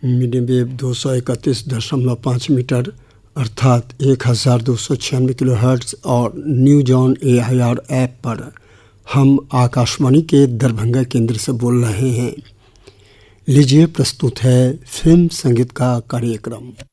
Medium wave 231.5 metre अर्थात 1296 kilohertz और news on AIR app पर हम आकाशवाणी के दरभंगा केंद्र से बोल रहे हैं। लीजिए प्रस्तुत है फिल्म संगीत का कार्यक्रम।